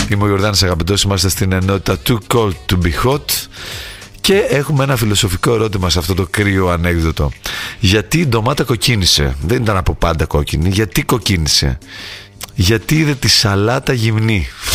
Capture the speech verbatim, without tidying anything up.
Είμαι ο Γιορδάνης Αγαπητός, είμαστε στην ενότητα Too Cold to be Hot και έχουμε ένα φιλοσοφικό ερώτημα σε αυτό το κρύο ανέκδοτο. Γιατί η ντομάτα κοκκίνησε? Δεν ήταν από πάντα κόκκινη. Γιατί κοκκίνησε? Γιατί είδε τη σαλάτα γυμνή.